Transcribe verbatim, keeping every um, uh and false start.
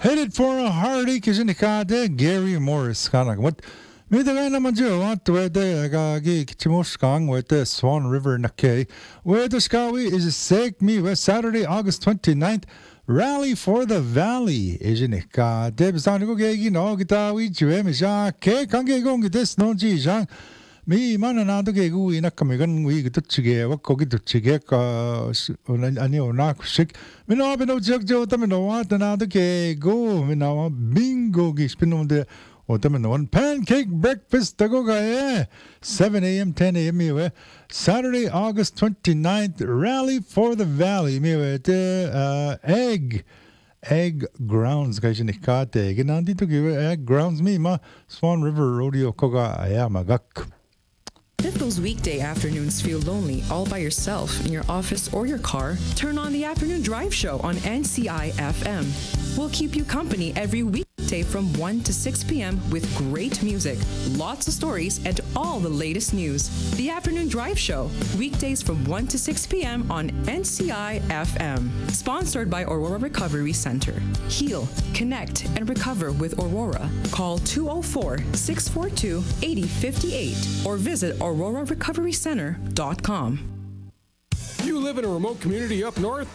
Headed for a hearty Kishinikade, Gary Morris. Kind what? Me the guy naman jo want to the gagi Kichimoskang with the Swan River Nake. Where the Skawi is sake me with Saturday, August twenty-ninth. Rally for the Valley. Ijinika. Debsanigo Gagi no Gitawi Juemisha. K Kange Gong this no Ji Jang. Me mananado ke gu ina kamigan wi gitu chige wa ko gitu chige ka ani ona kushik me no be no jog jo ta me no wa ta na ke go me na bingo gi spin de o ta me no one pancake breakfast ta go ga eh seven a.m. ten a.m. me Saturday August twenty-ninth rally for the valley me we te uh, egg egg grounds ka jini ka te ginandi to give egg grounds me ma Swan River Rodeo ko ga ayama gak. If those weekday afternoons feel lonely all by yourself in your office or your car, turn on the Afternoon Drive Show on N C I F M. We'll keep you company every weekday from one to six p.m. with great music, lots of stories, and all the latest news. The Afternoon Drive Show, weekdays from one to six p.m. on N C I F M. Sponsored by Aurora Recovery Center. Heal, connect, and recover with Aurora. Call two oh four, six four two, eight oh five eight or visit aurora recovery center dot com. You live in a remote community up north?